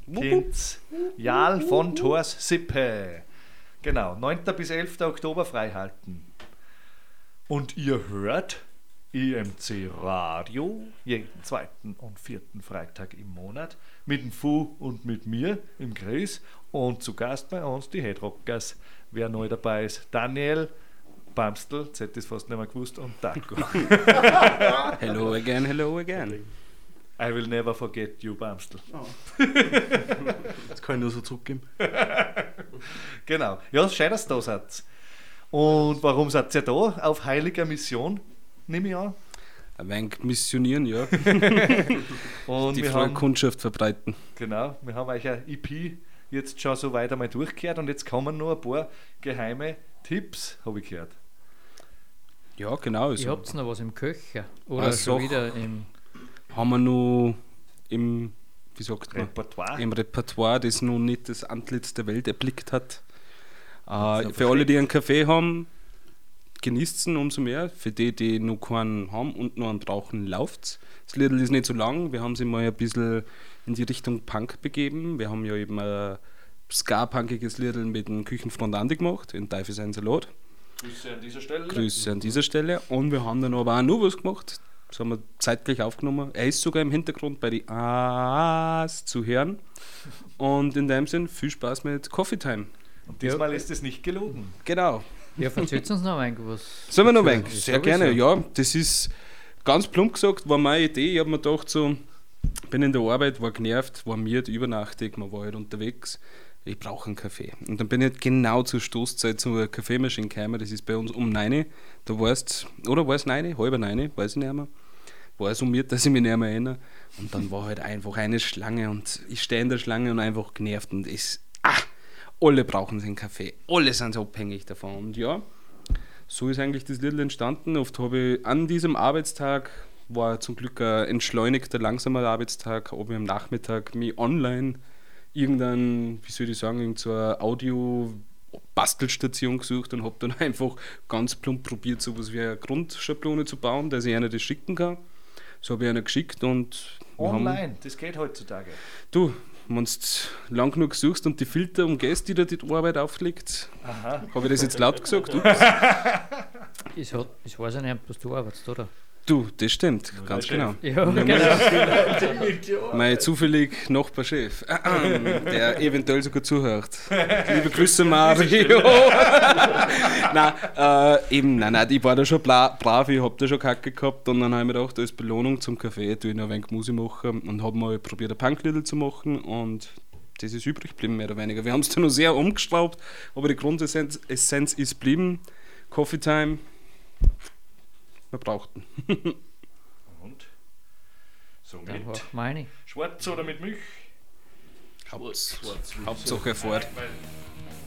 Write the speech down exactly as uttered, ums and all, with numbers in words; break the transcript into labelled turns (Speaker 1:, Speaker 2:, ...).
Speaker 1: Kinds. Jarl von Thors Sippe. Genau, neunten bis elften Oktober freihalten. Und ihr hört I M C Radio jeden zweiten und vierten Freitag im Monat mit dem Fu und mit mir im Chris und zu Gast bei uns die Headrockers. Wer neu dabei ist, Daniel, Bamstl, jetzt hätte ich es fast nicht mehr gewusst, und Taco.
Speaker 2: Hello again, hello again.
Speaker 1: I will never forget you, Bamstl.
Speaker 3: Oh. Das kann ich nur so zurückgeben.
Speaker 1: Genau, ja, schön, dass ihr da seid. Und warum seid ihr da? Auf heiliger Mission, nehme ich an.
Speaker 2: Ein wenig missionieren, ja.
Speaker 1: Und
Speaker 2: die
Speaker 1: wir
Speaker 2: frohe
Speaker 1: haben,
Speaker 2: Kundschaft verbreiten.
Speaker 1: genau, wir haben euch ein E P jetzt schon so weit einmal durchgehört und jetzt kommen noch ein paar geheime Tipps, habe ich gehört.
Speaker 2: Ja, genau.
Speaker 4: Ihr
Speaker 2: Also
Speaker 4: habt noch was im Köcher? Oder
Speaker 2: Eine
Speaker 4: schon
Speaker 2: Sache.
Speaker 4: wieder im...
Speaker 2: haben wir noch im, wie sagt man,
Speaker 1: Repertoire.
Speaker 2: im Repertoire, das noch nicht das Antlitz der Welt erblickt hat. Äh,
Speaker 1: So
Speaker 2: für alle, die einen Kaffee haben, genießt ihn umso mehr. Für die, die noch keinen haben und noch einen brauchen, läuft's. Das Lied ist nicht so lang. Wir haben sie mal ein bisschen in die Richtung Punk begeben. Wir haben ja eben ein ska-punkiges Lied mit dem Küchenfreund Andi gemacht, in Teufel sein Salat.
Speaker 1: Grüße an dieser Stelle.
Speaker 2: Grüße an dieser Stelle. Und wir haben dann aber auch noch was gemacht. Das haben wir zeitgleich aufgenommen. Er ist sogar im Hintergrund bei den A's zu hören. Und in dem Sinn, viel Spaß mit Coffee Time.
Speaker 1: Und diesmal ist es nicht gelogen.
Speaker 2: Genau.
Speaker 4: Ja, verzählt uns noch ein wenig was.
Speaker 2: Sollen wir noch
Speaker 4: Ja,
Speaker 2: ein wenig? Sehr
Speaker 4: sowieso.
Speaker 2: gerne. Ja, das ist ganz plump gesagt, war meine Idee. Ich habe mir gedacht, so, bin in der Arbeit, war genervt, war miert, übernachtig, man war halt unterwegs. Ich brauche einen Kaffee. Und dann bin ich halt genau zur Stoßzeit zur Kaffeemaschine gekommen. Das ist bei uns um neun. Da warst, oder war es neun? Halber neun, weiß ich nicht mehr. War so miert, dass ich mich nicht mehr erinnere. Und dann war halt einfach eine Schlange und ich stehe in der Schlange und einfach genervt. Und es, ah, alle brauchen den Kaffee. Alle sind so abhängig davon. Und ja, so ist eigentlich das Lied entstanden. Oft habe ich an diesem Arbeitstag, war zum Glück ein entschleunigter, langsamer Arbeitstag, habe ich am Nachmittag mich online irgendein, wie soll ich sagen, irgendeine Audio-Bastelstation gesucht und habe dann einfach ganz plump probiert, so etwas wie eine Grundschablone zu bauen, dass ich einer das schicken kann. So habe ich einer geschickt und wir haben,
Speaker 1: Online, das geht heutzutage.
Speaker 2: du, wenn du lang genug suchst und die Filter umgehst, die dir die Arbeit auflegt,
Speaker 1: Aha.
Speaker 2: habe ich das jetzt laut gesagt? Ups.
Speaker 4: Ich, hat, ich weiß ja nicht, was du arbeitest, oder?
Speaker 2: Du, das stimmt, ganz
Speaker 1: der
Speaker 2: genau.
Speaker 4: Ja, genau.
Speaker 2: Mein zufällig Nachbarchef, der eventuell sogar zuhört. Liebe Grüße, Mario. Nein, äh, eben, nein, nein, ich war da schon bla, brav, ich hab da schon Kacke gehabt und dann habe ich mir gedacht, als Belohnung zum Kaffee tue ich noch ein wenig Musik machen und habe mal probiert, ein Punkliedl zu machen und das ist übrig geblieben, mehr oder weniger. Wir haben es da noch sehr umgeschraubt, aber die Grundessenz Essenz ist geblieben. Coffee Time. Wir brauchten.
Speaker 1: Und somit
Speaker 4: Dann auch meine.
Speaker 1: schwarz oder mit Milch?
Speaker 2: Hauptsache fort.